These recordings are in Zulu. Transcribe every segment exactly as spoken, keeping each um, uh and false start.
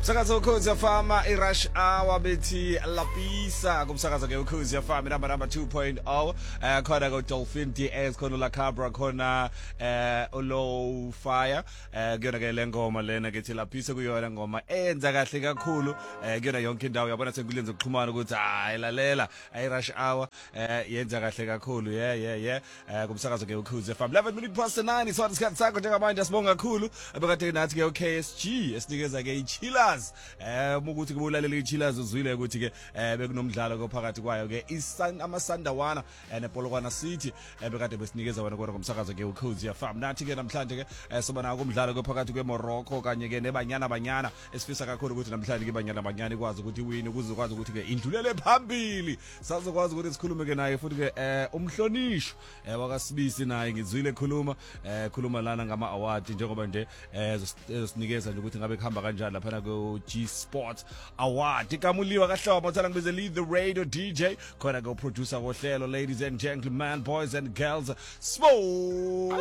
Umsakazo ukhozi yafama irush hour bethi lapisa kumsakazo ke ukhozi yafama number number two point oh eh khona go Dolphin D S khona la Cabra khona eh Low Fire eh kuyona ke lengoma lena kethi lapisa kuyona ngoma enza kahle kakhulu eh kuyona yonke indawo yabona senkulenza ukuxhumana ukuthi hayi lalela irush hour eh yenza kahle kakhulu yeah yeah yeah eh kumsakazo ke ukhozi yafama eleven minutes past nine so isikhathi sakho njengamanje sibonga kakhulu abekade nathi ke K S G esinikeza ke ichila eh ukuthi kubulalela ichillers uzwile ukuthi ke eh bekunomdlalo kophakathi kwayo ke isan amasandawana nePolokwane City ebekade besinikeza wena kodwa ngomsakazo ke ukhozi yafam nathi ke namhlanje ke soba kumdlalo kophakathi kweMorocco kanye ke nebanyana banyana esifisa kakhulu ukuthi namhlanje ke banyana banyana ikwazi ukuthi win ukuze ukwazi ukuthi ke indlulele phambili sazokwazi ukuthi sikhulume ke naye futhi ke eh umhlonisho eh wakasibisi naye ngizwile khuluma eh khuluma lana ngama award njengoba nje eh sinikeza nje ukuthi ngabe kuhamba kanjani lapha ku G Sport Award ikamuliwa kahlobo uthanda ngibize lead the radio D J khona go producer wohlelo ladies and gentlemen boys and girls Smoke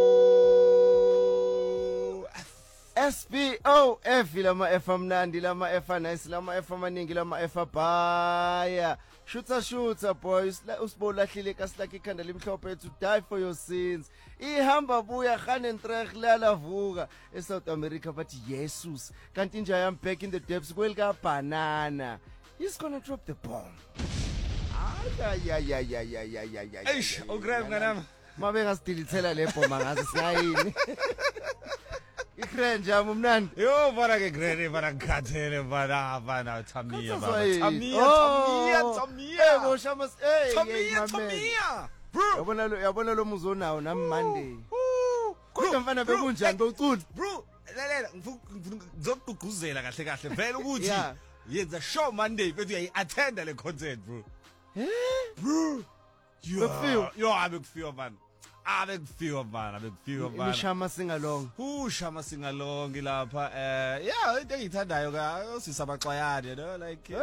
S B O F lama F amnandi lama F nice lama F amaningi lama F abaya shooter shooter boys la usibo lahlile kasilaki ikhanda limhlophe to die for your sins ihamba buya Ganentreg lala vuka e South America but Jesus kanti nje I am back in the depths kwelika banana he's gonna drop the bomb ay ay ay ay ay ay ay ay eish ugrab nganama mabe ngasidilithela le bomb ngazi singayini Ikrenja umnandi yo bana ke grade bana ngikhathele bana bana Thamia baba Thamia Thamia Thamia eh boshama eh Thamia Thamia bro yabona lo yabona lo muzo nawo nami Monday kodwa mfana bekunjani bewucula bro lalela ngizokugquzela kahle kahle vele ukuthi yenza show Monday bese uyayi attend le concert bro eh bro yo yo abekufika man abekufika bana abekufika bana imishama singalong ushama singalong lapha eh yeah into engithandayo ka sisabaxwayane you know like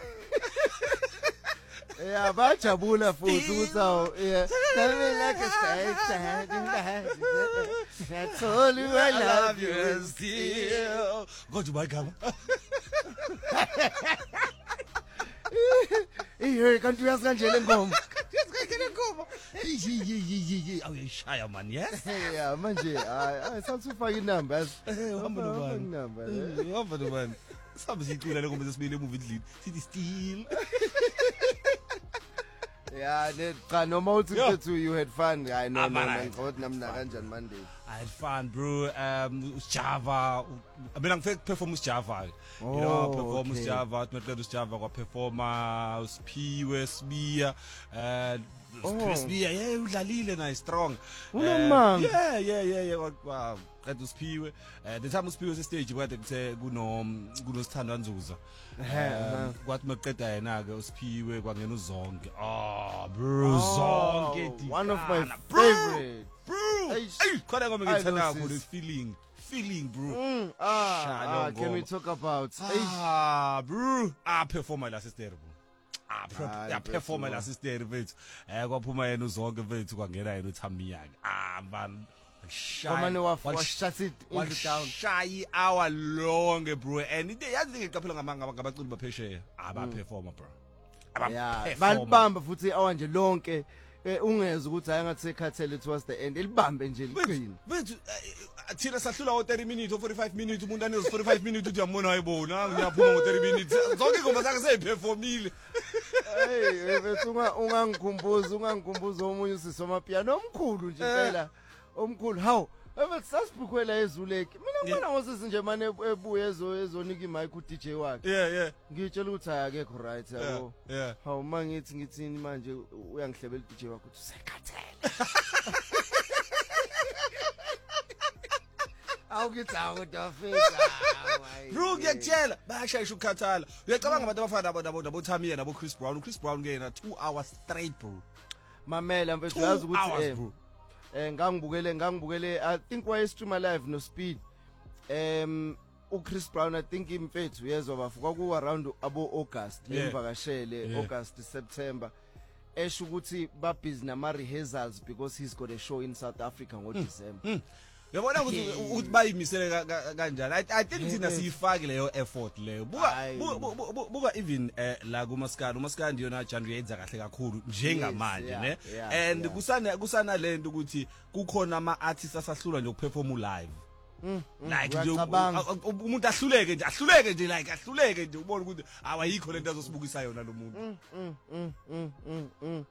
yeah bajabula futhi ukuthi yeah like a sad that's all you I love you still go to my car eh kanti uyazi kanje le ngoma le ngoma yi awuyishaya man yes yeah manje hayi sasufaka inamba uhamba nobani inamba uhamba nobani sabe sicula le ngoma sesibile emuva endlini sithi still yeah ne cha noma uthi mfethu you had fun I know no ngicode namna kanjani Monday I had fun bro um Java mina ngifike perform uSjava you know perform uSjava simeqeda uSjava kwa performa uSphiwe Sibiya uh Crispy yeah udlalile na strong unomanga yeah yeah yeah yeah wow qeda uSphiwe eh the time uSphiwe se stage kade kuthe kuno kunosithandwa Nzuza eh kwathi maqeda yena ke uSphiwe kwangena uZonke ah bro Zonke one of my favorite bro hey khona ngome ngithanda kakhulu feeling feeling bro ah can we talk about ah bro ah performer la sister bro ah ya performer la sister vethu eh kwaphuma yena uZonke vethu kwangena yena uThamia ke ah man Komane wa shut it in down shy hour long bro and into yazi ngiqaphela ngamanga ngabaculi baphesheya aba performer bro aba balibamba futhi hour nje lonke ungeza ukuthi ayangathi ekhathele towards the end elibambe nje liqina vethu thina sahlula ngo thirty minutes or forty-five minutes umuntu aneze forty-five minutes uthi uyambona ayibona ngiyaphuma ngo thirty minutes zonke ingoma zakhe seyiperformile hey vethu ungangikhumbuza ungangikhumbuza omunye usisoma piano omkhulu nje phela omkhulu how ebethi sasibhukhwela ezuleki mina ngibona ngosisi nje manje ebuye ezo ezonika imic u D J wakhe yeah yeah ngitshela ukuthi akekho right yabo yeah how mangithi ngithini manje uyangihlebela u D J wakhe uthi usekhathele awukithi awudafika bro ngiyakutshela bayashayisha ukukhathala uyacabanga abantu abafana nabo nabo nabo Thamia nabo Chris Brown Chris Brown ke yena two hours straight bro mamela mfethu yazi ukuthi eh ngangibukele ngangibukele I think why stream live no speed um u Chris Brown I think imfethu yezwa bafuka ku around abo August lemvakashele August September esho ukuthi ba busy nama rehearsals because he's got a show in South Africa ngo December uyabona ukuthi ukuthi bayimisele ka- ka- kanjani. I I think thina siyifaki leyo effort leyo. Buka Hayi. bu- bu- bu- buka even eh, la kumaskandi umaskandi yona genre yenza kahle kakhulu njengamanje Yes, ne. yeah, yeah, And yeah. kusana kusana lento ukuthi kukhona ama artists asahlula nje ukuperform live. Mm, mm, Like nje uyacabanga. u- u- umuntu ahluleke nje ahluleke nje like ahluleke nje ubone ukuthi awayikho lento azosibukisa yona lo muntu. Mm, mm, mm, mm, mm, mm.